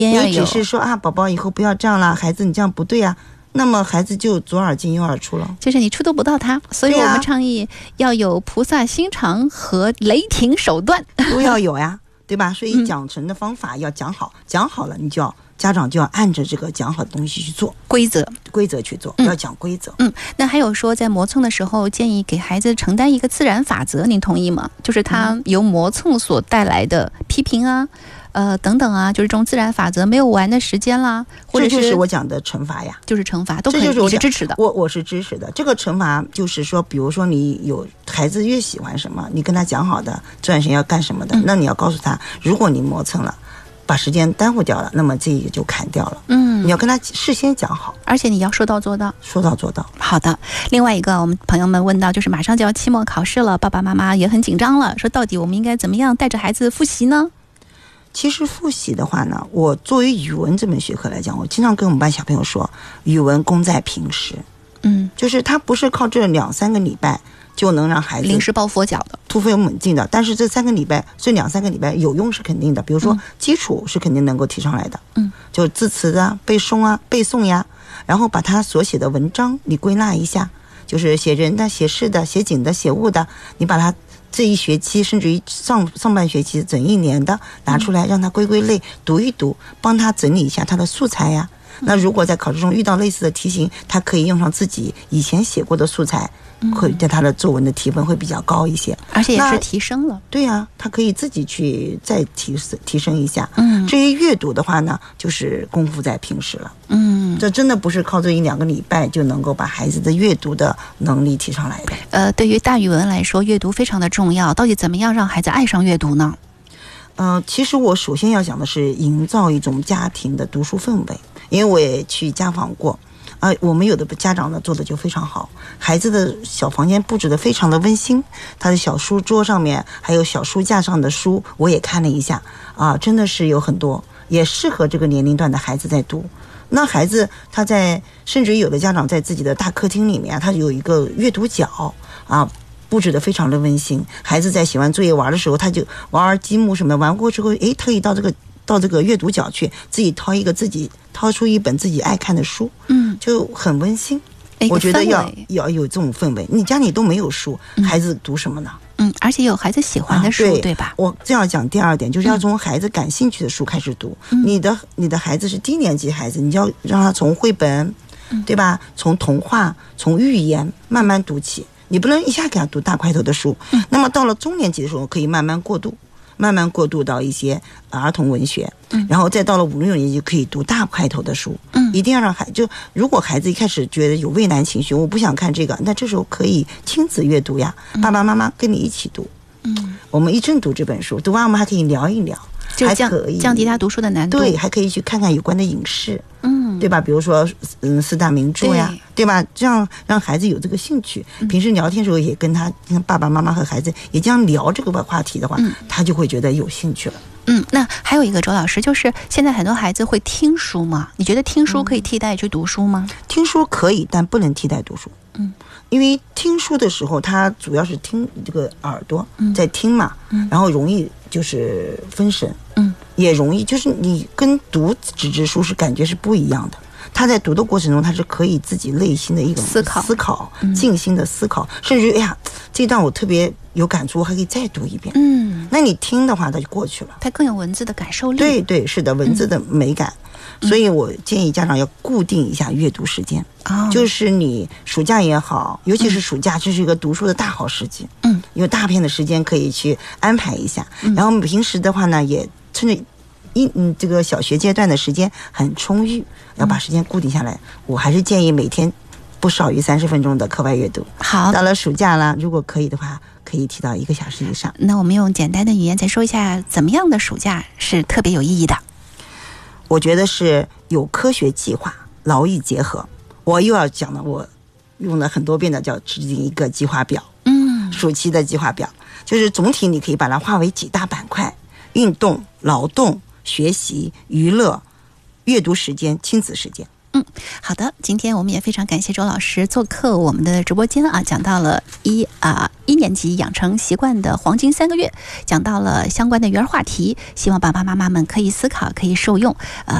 你只是说啊，宝宝以后不要这样了，孩子你这样不对啊，那么孩子就左耳进右耳出了， 就是你触动不到他。所以我们倡议要有菩萨心肠和雷霆手段都要有呀，对吧？所以讲成的方法要讲好，讲好了你就要家长就要按着这个讲好的东西去做，规则去做，要讲规则。 那还有说在磨蹭的时候建议给孩子承担一个自然法则，您同意吗？就是他由磨蹭所带来的批评啊等等啊，就是这种自然法则，没有玩的时间啦，或者是这就是我讲的惩罚呀， 就是惩罚都可以， 这就是我是支持的。 我是支持的。这个惩罚就是说，比如说你有孩子越喜欢什么，你跟他讲好的这段时间要干什么的，那你要告诉他，如果你磨蹭了，把时间耽误掉了，那么这个就砍掉了。你要跟他事先讲好， 而且你要说到做到， 说到做到。 好的。另外一个，我们朋友们问到，就是马上就要期末考试了，爸爸妈妈也很紧张了，说到底我们应该怎么样带着孩子复习呢？ 其实复习的话呢，我作为语文这门学科来讲，我经常跟我们班小朋友说，语文功在平时。就是他不是靠这2-3个礼拜就能让孩子临时抱佛脚的突飞猛进的，但是这2-3个礼拜有用是肯定的。比如说基础是肯定能够提上来的，就字词啊、背诵呀，然后把他所写的文章你归纳一下，就是写人的、写事的、写景的、写物的，你把它这一学期甚至于上半学期整一年的拿出来，让他归类读一读，帮他整理一下他的素材呀。那如果在考试中遇到类似的题型，他可以用上自己以前写过的素材，会对他的作文的提分会比较高一些， 而且也是提升了。 对呀，他可以自己去再提升一下。至于阅读的话呢，就是功夫在平时了。这真的不是靠这1-2个礼拜就能够把孩子的阅读的能力提上来的。 对于大语文来说，阅读非常的重要。到底怎么样让孩子爱上阅读呢？ 其实我首先要讲的是营造一种家庭的读书氛围，因为我也去家访过。我们有的家长呢做的就非常好，孩子的小房间布置的非常的温馨，他的小书桌上面还有小书架上的书我也看了一下真的是有很多也适合这个年龄段的孩子在读。那孩子他在甚至于有的家长在自己的大客厅里面，他有一个阅读角布置的非常的温馨，孩子在写完作业玩的时候，他就玩积木什么的，玩过之后特意到这个阅读角去，自己掏出一本自己爱看的书，就很温馨。我觉得要有这种氛围。你家里都没有书，孩子读什么呢？ 而且有孩子喜欢的书，对吧？ 我这样讲，第二点就是要从孩子感兴趣的书开始读。你的孩子是低年级孩子，你就要让他从绘本，对吧？从童话、从寓言慢慢读起，你不能一下给他读大块头的书。那么到了中年级的时候，可以慢慢过渡到一些儿童文学，然后再到了5-6年级可以读大块头的书。一定要让如果孩子一开始觉得有畏难情绪，我不想看这个，那这时候可以亲子阅读呀，爸爸妈妈跟你一起读。我们一正读这本书，读完我们还可以聊一聊， 就降低他读书的难度。 对，还可以去看看有关的影视，对吧？比如说4大名著呀，对吧？这样让孩子有这个兴趣。平时聊天的时候也跟爸爸妈妈和孩子也这样聊这个话题的话，他就会觉得有兴趣了。 那还有一个周老师，就是现在很多孩子会听书吗？你觉得听书可以替代去读书吗？ 听书可以，但不能替代读书。因为听书的时候，它主要是听这个耳朵在听嘛，然后容易就是分神，也容易就是你跟读纸质书是感觉是不一样的。他在读的过程中，他是可以自己内心的一种思考，静心的思考，甚至于这段我特别有感触，我还可以再读一遍。那你听的话，它就过去了， 它更有文字的感受力。 对，是的，文字的美感。所以我建议家长要固定一下阅读时间，就是你暑假也好，尤其是暑假，这是一个读书的大好时机。有大片的时间可以去安排一下，然后平时的话呢，也趁着这个小学阶段的时间很充裕，要把时间固定下来。我还是建议每天不少于30分钟的课外阅读。 好， 到了暑假了，如果可以的话，可以提到1个小时以上。 那我们用简单的语言再说一下，怎么样的暑假是特别有意义的？ 我觉得是有科学计划，劳逸结合。我又要讲了，我用了很多遍的叫制定一个计划表。暑期的计划表就是总体你可以把它划为几大板块：运动、劳动、学习、娱乐、阅读时间、亲子时间。 好的，今天我们也非常感谢周老师做客我们的直播间啊，讲到了一年级养成习惯的黄金3个月，讲到了相关的育儿话题，希望爸爸妈妈们可以思考，可以受用。